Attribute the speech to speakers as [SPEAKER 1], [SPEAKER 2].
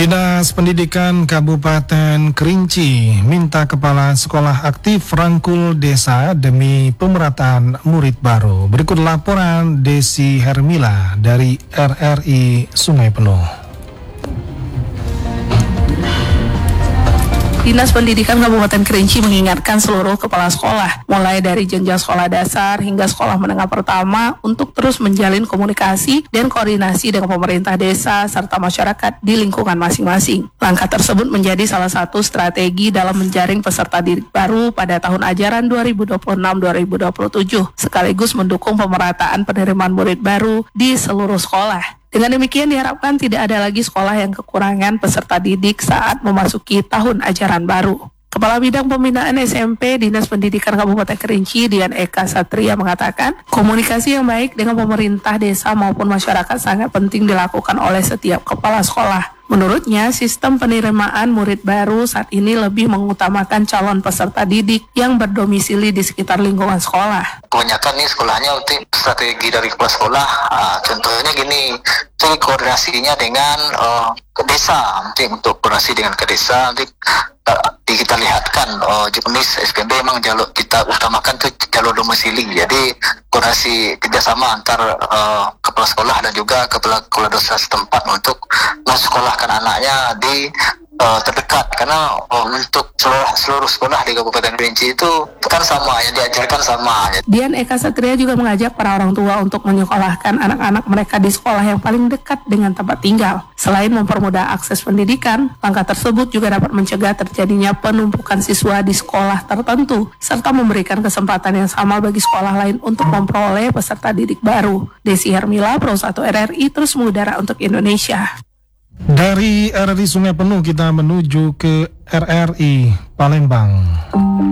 [SPEAKER 1] Dinas Pendidikan Kabupaten Kerinci minta kepala sekolah aktif rangkul desa demi pemerataan murid baru. Berikut laporan Desi Hermila dari RRI Sungai Penuh.
[SPEAKER 2] Dinas Pendidikan Kabupaten Kerinci mengingatkan seluruh kepala sekolah, mulai dari jenjang sekolah dasar hingga sekolah menengah pertama, untuk terus menjalin komunikasi dan koordinasi dengan pemerintah desa serta masyarakat di lingkungan masing-masing. Langkah tersebut menjadi salah satu strategi dalam menjaring peserta didik baru pada tahun ajaran 2026-2027, sekaligus mendukung pemerataan penerimaan murid baru di seluruh sekolah. Dengan demikian diharapkan tidak ada lagi sekolah yang kekurangan peserta didik saat memasuki tahun ajaran baru. Kepala Bidang Pembinaan SMP Dinas Pendidikan Kabupaten Kerinci, Dian Eka Satria, mengatakan komunikasi yang baik dengan pemerintah desa maupun masyarakat sangat penting dilakukan oleh setiap kepala sekolah. Menurutnya, sistem penerimaan murid baru saat ini lebih mengutamakan calon peserta didik yang berdomisili di sekitar lingkungan sekolah.
[SPEAKER 3] Kebanyakan nih sekolahnya untuk strategi dari kepala sekolah. Contohnya gini, itu koordinasinya dengan ke desa, untuk koordinasi dengan ke desa. Nanti kita lihatkan jenis SPB memang jalur kita utamakan tuh jalur domisili. Jadi koordinasi kerjasama antar kepala sekolah dan juga kepala desa setempat untuk mensekolahkan anaknya di terdekat, karena untuk seluruh sekolah di Kabupaten Kerinci itu kan sama, yang diajarkan sama.
[SPEAKER 2] Dian Eka Satria juga mengajak para orang tua untuk menyekolahkan anak-anak mereka di sekolah yang paling dekat dengan tempat tinggal. Selain mempermudah akses pendidikan, langkah tersebut juga dapat mencegah terjadinya penumpukan siswa di sekolah tertentu, serta memberikan kesempatan yang sama bagi sekolah lain untuk memperoleh peserta didik baru. Desi Hermila, Pro 1 RRI, terus mengudara untuk Indonesia.
[SPEAKER 1] Dari RRI Sungai Penuh kita menuju ke RRI Palembang.